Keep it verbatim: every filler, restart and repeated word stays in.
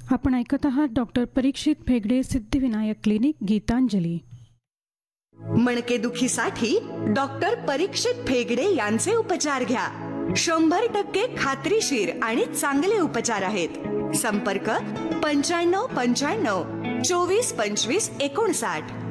आपण ऐकत आहात डॉक्टर परीक्षित भेगडे सिद्धिविनायक क्लिनिक गीतांजली. मणकेदुखीसाठी डॉक्टर परीक्षित भेगडे यांचे उपचार घ्या. शंभर टक्के खात्रीशीर आणि चांगले उपचार आहेत. संपर्क पंच्याण्णव पंच्याण्णव चोवीस पंचवीस एकोणसाठ.